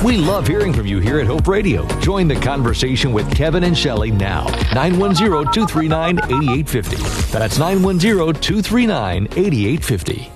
We love hearing from you here at Hope Radio. Join the conversation with Kevin and Shelley now. 910-239-8850. That's 910-239-8850.